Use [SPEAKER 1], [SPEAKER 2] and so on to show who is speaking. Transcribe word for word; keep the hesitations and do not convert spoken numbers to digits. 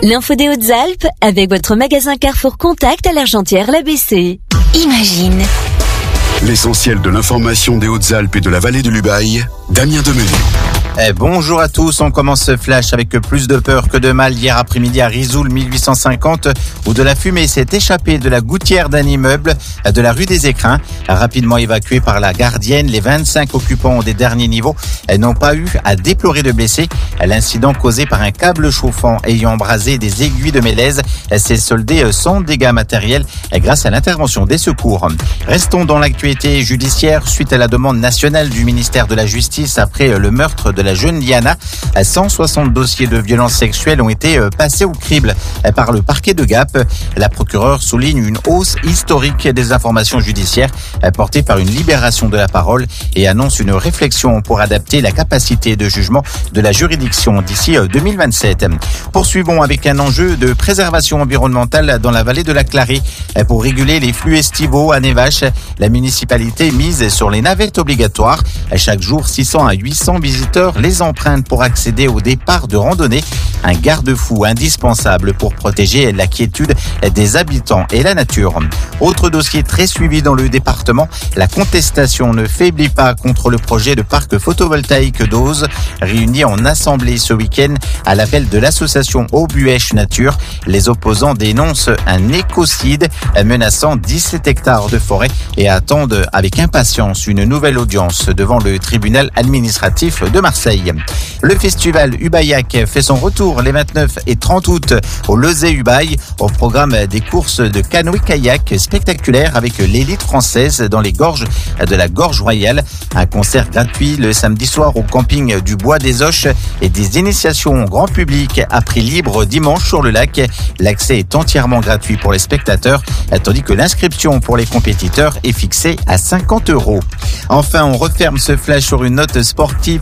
[SPEAKER 1] L'info des Hautes-Alpes avec votre magasin Carrefour Contact à l'Argentière-l'A B C. Imagine.
[SPEAKER 2] L'essentiel de l'information des Hautes-Alpes et de la vallée de l'Ubaye, Damien Demenu.
[SPEAKER 3] Eh, bonjour à tous, on commence ce flash avec plus de peur que de mal hier après-midi à Risoul mille huit cent cinquante où de la fumée s'est échappée de la gouttière d'un immeuble de la rue des Écrins. Rapidement évacués par la gardienne, les vingt-cinq occupants des derniers niveaux n'ont pas eu à déplorer de blessés. L'incident causé par un câble chauffant ayant embrasé des aiguilles de mélèze s'est soldé sans dégâts matériels grâce à l'intervention des secours. Restons dans l'actualité judiciaire suite à la demande nationale du ministère de la Justice après le meurtre de la jeune Liana. cent soixante dossiers de violences sexuelles ont été passés au crible par le parquet de Gap. La procureure souligne une hausse historique des informations judiciaires portées par une libération de la parole et annonce une réflexion pour adapter la capacité de jugement de la juridiction d'ici deux mille vingt-sept. Poursuivons avec un enjeu de préservation environnementale dans la vallée de la Clarée. Pour réguler les flux estivaux à Névache, la municipalité mise sur les navettes obligatoires. Chaque jour, six cents à huit cents visiteurs les empruntent pour accéder au départ de randonnée. Un garde-fou indispensable pour protéger la quiétude des habitants et la nature. Autre dossier très suivi dans le département, la contestation ne faiblit pas contre le projet de parc photovoltaïque d'Auze, réuni en assemblée ce week-end à l'appel de l'association Aubuèche Nature. Les opposants dénoncent un écocide menaçant dix-sept hectares de forêt et attendent avec impatience une nouvelle audience devant le tribunal administratif de Marseille. Le festival Ubayac fait son retour les vingt-neuf et trente août au Lezay-Ubaye, au programme des courses de canoë-kayak spectaculaires avec l'élite française dans les gorges de la Gorge Royale. Un concert gratuit le samedi soir au camping du Bois des Oches et des initiations grand public à prix libre dimanche sur le lac. L'accès est entièrement gratuit pour les spectateurs, tandis que l'inscription pour les compétiteurs est fixée à cinquante euros. Enfin, on referme ce flash sur une note sportive